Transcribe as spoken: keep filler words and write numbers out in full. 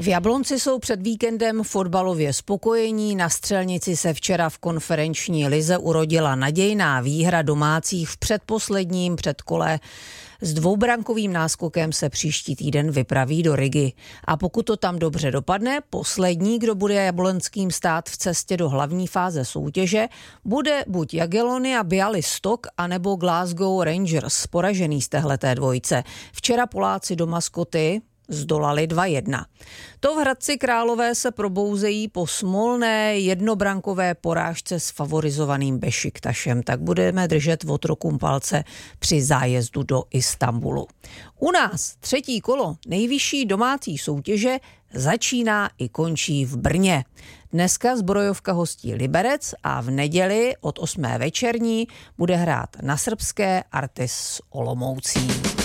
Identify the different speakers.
Speaker 1: V Jablonci jsou před víkendem fotbalově spokojení. Na Střelnici se včera v konferenční lize urodila nadějná výhra domácích v předposledním předkole. S dvoubrankovým náskokem se příští týden vypraví do Rigy. A pokud to tam dobře dopadne, poslední, kdo bude jablonským stát v cestě do hlavní fáze soutěže, bude buď Jagiellonia Białystok anebo Glasgow Rangers, poražený z téhleté dvojice. Včera Poláci doma Skoty zdolali dva jedna. To v Hradci Králové se probouzejí po smolné jednobrankové porážce s favorizovaným Bešiktašem, tak budeme držet otrokům palce při zájezdu do Istanbulu. U nás třetí kolo nejvyšší domácí soutěže začíná i končí v Brně. Dneska Zbrojovka hostí Liberec a v neděli od osmé večerní bude hrát na srbské Artis s Olomoucí.